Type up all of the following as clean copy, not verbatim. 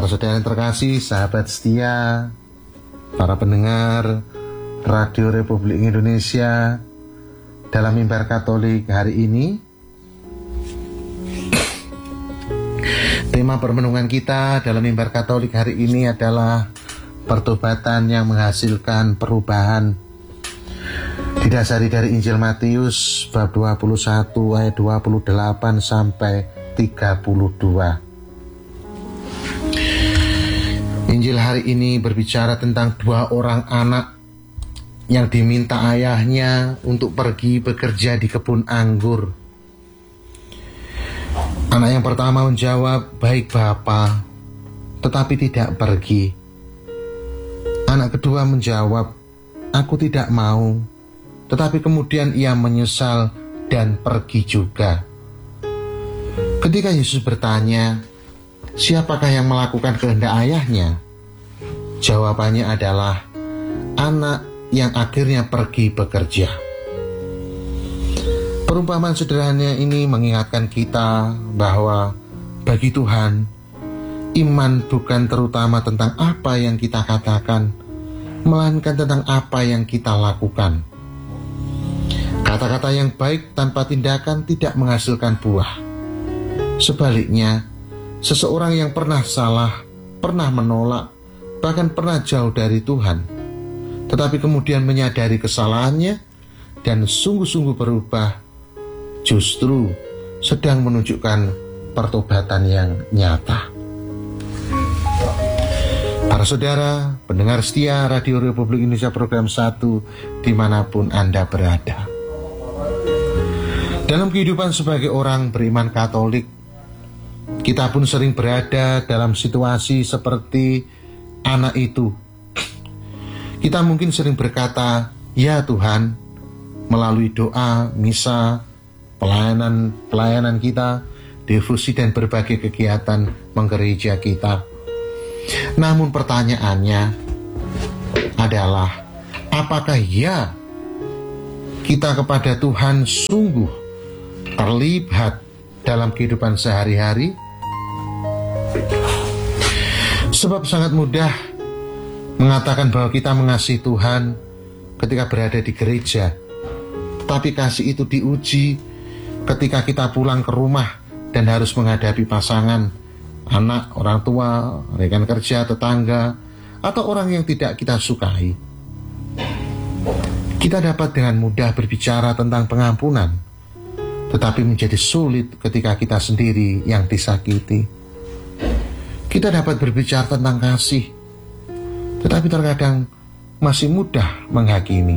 Para saudara yang terkasih, sahabat setia, para pendengar Radio Republik Indonesia, dalam mimbar Katolik hari ini, tema permenungan kita dalam mimbar Katolik hari ini adalah pertobatan yang menghasilkan perubahan. Didasari dari Injil Matius bab 21 ayat 28 sampai 32. Injil hari ini berbicara tentang dua orang anak yang diminta ayahnya untuk pergi bekerja di kebun anggur. Anak yang pertama menjawab, "Baik Bapa," tetapi tidak pergi. Anak kedua menjawab, "Aku tidak mau," tetapi kemudian ia menyesal dan pergi juga. Ketika Yesus bertanya, "Siapakah yang melakukan kehendak ayahnya?" Jawabannya adalah anak yang akhirnya pergi bekerja. Perumpamaan sederhana ini mengingatkan kita bahwa bagi Tuhan, iman bukan terutama tentang apa yang kita katakan, melainkan tentang apa yang kita lakukan. Kata-kata yang baik tanpa tindakan tidak menghasilkan buah. Sebaliknya, seseorang yang pernah salah, pernah menolak, bahkan pernah jauh dari Tuhan, tetapi kemudian menyadari kesalahannya dan sungguh-sungguh berubah, justru sedang menunjukkan pertobatan yang nyata. Para saudara, pendengar setia Radio Republik Indonesia program 1 dimanapun Anda berada. Dalam kehidupan sebagai orang beriman Katolik, kita pun sering berada dalam situasi seperti anak itu. Kita mungkin sering berkata, "Ya Tuhan," melalui doa, misa, pelayanan kita, devosi dan berbagai kegiatan menggereja kita. Namun pertanyaannya adalah, apakah ya kita kepada Tuhan sungguh terlibat dalam kehidupan sehari-hari? Sebab sangat mudah mengatakan bahwa kita mengasihi Tuhan ketika berada di gereja, tetapi kasih itu diuji ketika kita pulang ke rumah dan harus menghadapi pasangan, anak, orang tua, rekan kerja, tetangga, atau orang yang tidak kita sukai. Kita dapat dengan mudah berbicara tentang pengampunan, tetapi menjadi sulit ketika kita sendiri yang disakiti. Kita dapat berbicara tentang kasih, tetapi terkadang masih mudah menghakimi.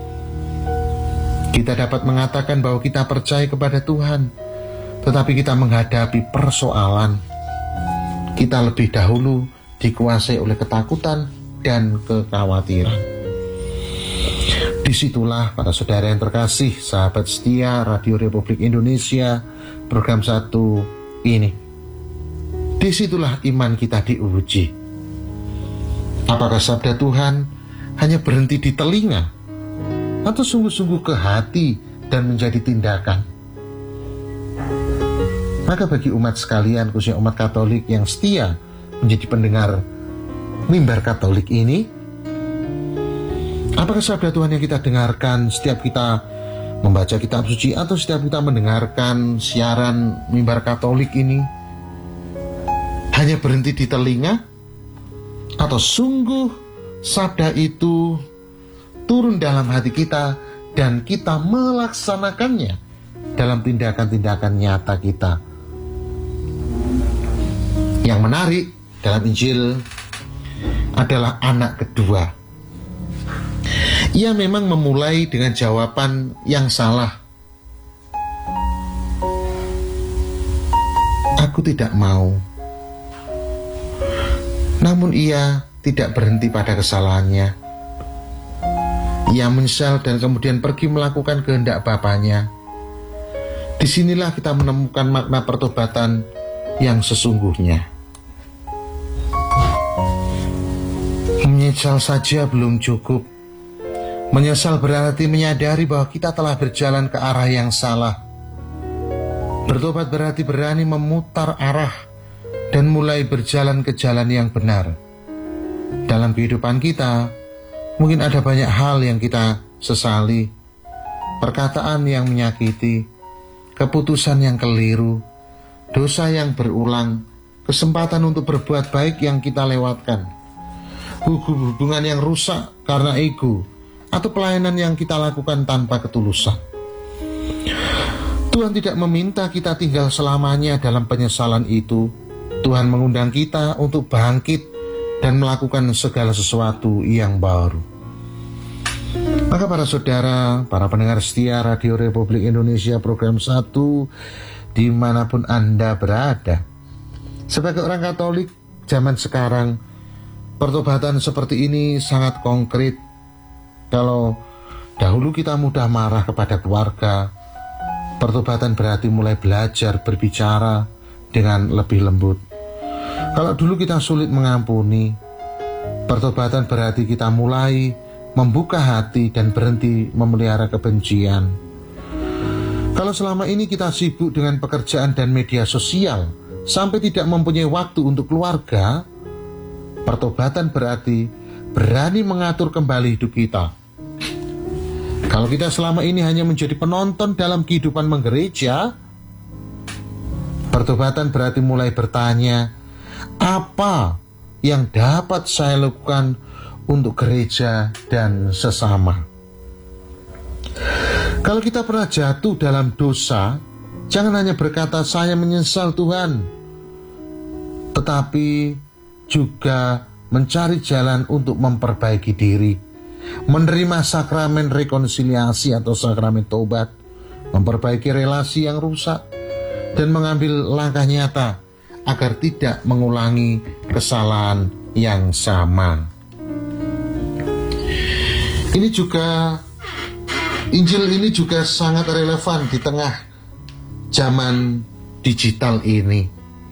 Kita dapat mengatakan bahwa kita percaya kepada Tuhan, tetapi kita menghadapi persoalan. Kita lebih dahulu dikuasai oleh ketakutan dan kekhawatiran. Disitulah para saudara yang terkasih, sahabat setia Radio Republik Indonesia program 1 ini. Disitulah iman kita diuji. Apakah sabda Tuhan hanya berhenti di telinga, atau sungguh-sungguh ke hati dan menjadi tindakan? Maka bagi umat sekalian, khususnya umat Katolik yang setia menjadi pendengar mimbar Katolik ini, apakah sabda Tuhan yang kita dengarkan setiap kita membaca kitab suci atau setiap kita mendengarkan siaran mimbar Katolik ini hanya berhenti di telinga, atau sungguh sabda itu turun dalam hati kita dan kita melaksanakannya dalam tindakan-tindakan nyata kita? Yang menarik dalam Injil adalah anak kedua. Ia memang memulai dengan jawaban yang salah. "Aku tidak mau." Namun ia tidak berhenti pada kesalahannya. Ia menyesal dan kemudian pergi melakukan kehendak bapaknya. Disinilah kita menemukan makna pertobatan yang sesungguhnya. Menyesal saja belum cukup. Menyesal berarti menyadari bahwa kita telah berjalan ke arah yang salah. Bertobat berarti berani memutar arah dan mulai berjalan ke jalan yang benar. Dalam kehidupan kita, mungkin ada banyak hal yang kita sesali, perkataan yang menyakiti, keputusan yang keliru, dosa yang berulang, kesempatan untuk berbuat baik yang kita lewatkan, hubungan yang rusak karena ego, atau pelayanan yang kita lakukan tanpa ketulusan. Tuhan tidak meminta kita tinggal selamanya dalam penyesalan itu. Tuhan mengundang kita untuk bangkit dan melakukan segala sesuatu yang baru. Maka para saudara, para pendengar setia Radio Republik Indonesia program 1, dimanapun Anda berada, sebagai orang Katolik zaman sekarang, pertobatan seperti ini sangat konkret. Kalau dahulu kita mudah marah kepada keluarga, pertobatan berarti mulai belajar berbicara dengan lebih lembut. Kalau dulu kita sulit mengampuni, pertobatan berarti kita mulai membuka hati dan berhenti memelihara kebencian. Kalau selama ini kita sibuk dengan pekerjaan dan media sosial sampai tidak mempunyai waktu untuk keluarga, pertobatan berarti berani mengatur kembali hidup kita. Kalau kita selama ini hanya menjadi penonton dalam kehidupan menggereja, pertobatan berarti mulai bertanya, apa yang dapat saya lakukan untuk gereja dan sesama? Kalau kita pernah jatuh dalam dosa, jangan hanya berkata saya menyesal Tuhan, tetapi juga mencari jalan untuk memperbaiki diri, menerima sakramen rekonsiliasi atau sakramen tobat, memperbaiki relasi yang rusak, dan mengambil langkah nyata agar tidak mengulangi kesalahan yang sama. Injil ini juga sangat relevan di tengah zaman digital ini.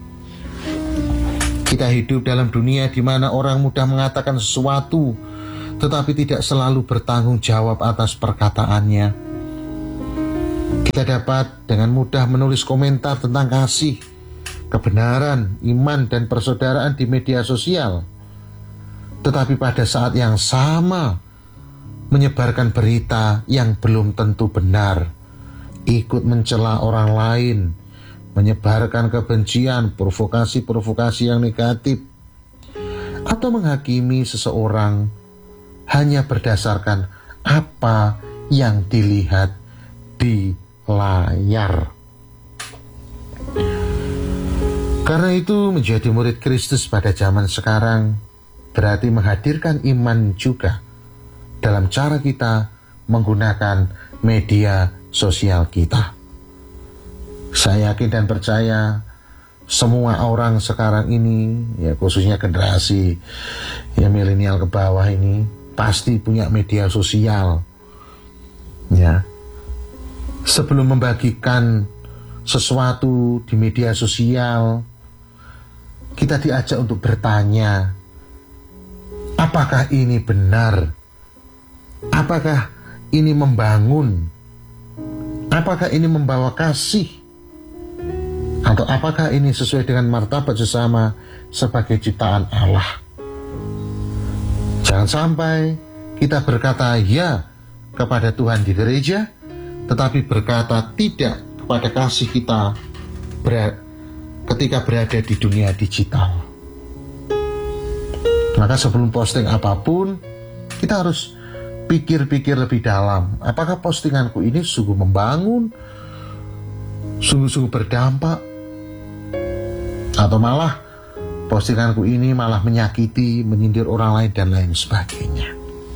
Kita hidup dalam dunia di mana orang mudah mengatakan sesuatu, tetapi tidak selalu bertanggung jawab atas perkataannya. Kita dapat dengan mudah menulis komentar tentang kasih, kebenaran, iman, dan persaudaraan di media sosial, tetapi pada saat yang sama menyebarkan berita yang belum tentu benar, ikut mencela orang lain, menyebarkan kebencian, provokasi-provokasi yang negatif, atau menghakimi seseorang hanya berdasarkan apa yang dilihat di layar. Karena itu menjadi murid Kristus pada zaman sekarang berarti menghadirkan iman juga dalam cara kita menggunakan media sosial kita. Saya yakin dan percaya semua orang sekarang ini, ya khususnya generasi ya milenial ke bawah ini, pasti punya media sosial. Ya. Sebelum membagikan sesuatu di media sosial, kita diajak untuk bertanya, apakah ini benar? Apakah ini membangun? Apakah ini membawa kasih? Atau apakah ini sesuai dengan martabat sesama sebagai ciptaan Allah? Jangan sampai kita berkata ya kepada Tuhan di gereja, tetapi berkata tidak kepada kasih kita ketika berada di dunia digital. Maka sebelum posting apapun, kita harus pikir-pikir lebih dalam. Apakah postinganku ini sungguh membangun, sungguh-sungguh berdampak, atau malah postinganku ini malah menyakiti, menyindir orang lain dan lain sebagainya.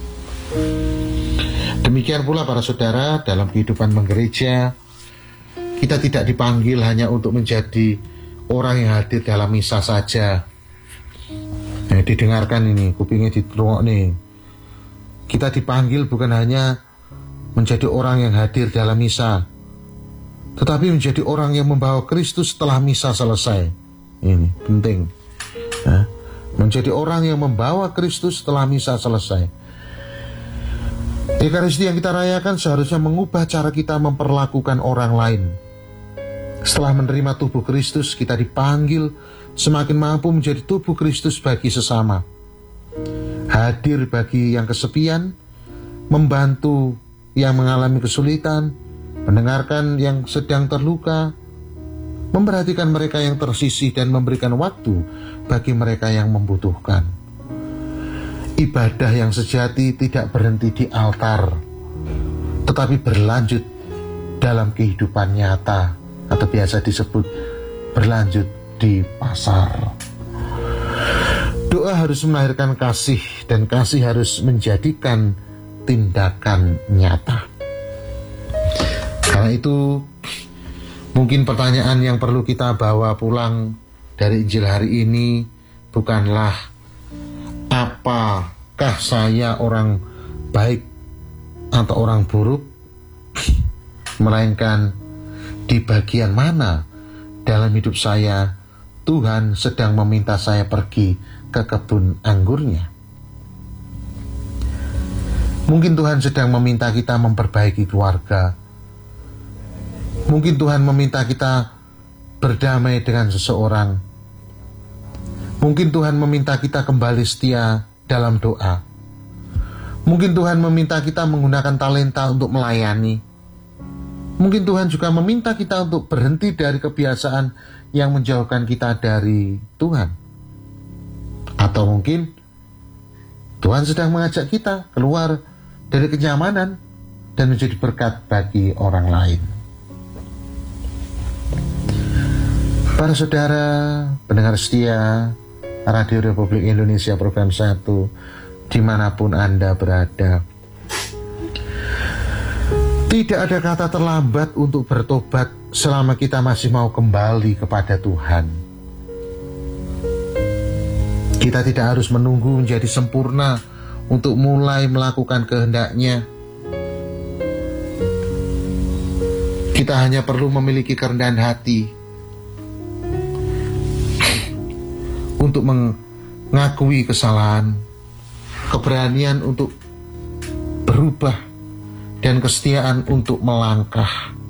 Demikian pula para saudara, dalam kehidupan menggereja, kita tidak dipanggil hanya untuk menjadi orang yang hadir dalam misa saja. Didengarkan ini, kupingnya diterungok nih. Kita dipanggil bukan hanya menjadi orang yang hadir dalam misa, tetapi menjadi orang yang membawa Kristus setelah misa selesai. Ini penting. Menjadi orang yang membawa Kristus setelah misa selesai. Ekaristi yang kita rayakan seharusnya mengubah cara kita memperlakukan orang lain. Setelah menerima tubuh Kristus, kita dipanggil semakin mampu menjadi tubuh Kristus bagi sesama. Hadir bagi yang kesepian, membantu yang mengalami kesulitan, mendengarkan yang sedang terluka, memperhatikan mereka yang tersisih dan memberikan waktu bagi mereka yang membutuhkan. Ibadah yang sejati tidak berhenti di altar, tetapi berlanjut dalam kehidupan nyata, atau biasa disebut berlanjut di pasar. Doa harus melahirkan kasih, dan kasih harus menjadikan tindakan nyata. Karena itu, mungkin pertanyaan yang perlu kita bawa pulang dari Injil hari ini bukanlah apakah saya orang baik atau orang buruk, melainkan di bagian mana dalam hidup saya Tuhan sedang meminta saya pergi ke kebun anggurnya. Mungkin Tuhan sedang meminta kita memperbaiki keluarga. Mungkin Tuhan meminta kita berdamai dengan seseorang. Mungkin Tuhan meminta kita kembali setia dalam doa. Mungkin Tuhan meminta kita menggunakan talenta untuk melayani. Mungkin Tuhan juga meminta kita untuk berhenti dari kebiasaan yang menjauhkan kita dari Tuhan. Atau mungkin Tuhan sedang mengajak kita keluar dari kenyamanan dan menjadi berkat bagi orang lain. Para saudara pendengar setia Radio Republik Indonesia Program 1, dimanapun Anda berada, tidak ada kata terlambat untuk bertobat selama kita masih mau kembali kepada Tuhan. Kita tidak harus menunggu menjadi sempurna untuk mulai melakukan kehendak-Nya. Kita hanya perlu memiliki kerendahan hati untuk mengakui kesalahan, keberanian untuk berubah, dan kesetiaan untuk melangkah.